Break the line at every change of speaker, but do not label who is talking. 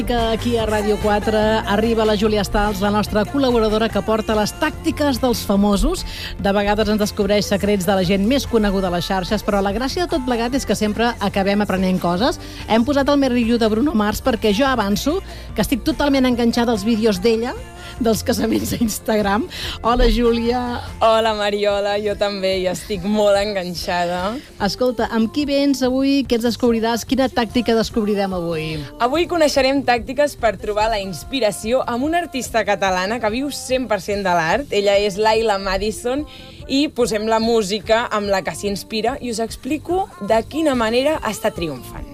Que aquí a Ràdio 4 arriba la Júlia Stals, la nostra col·laboradora que porta les tàctiques dels famosos. De vegades ens descobreix secrets de la gent més coneguda a les xarxes, però la gràcia de tot plegat és que sempre acabem aprenent coses. Hem posat el Merrillo de Bruno Mars perquè jo avanço que estic totalment enganxada als vídeos d'ella, dels casaments a Instagram. Hola, Júlia.
Hola, Mariola, jo també hi estic molt enganxada.
Escolta, amb qui vens avui? Què ens descobriràs? Quina tàctica descobrirem avui?
Avui coneixerem tàctiques per trobar la inspiració amb una artista catalana que viu 100% de l'art. Ella és Laila Madison i posem la música amb la que s'inspira i us explico de quina manera està triomfant.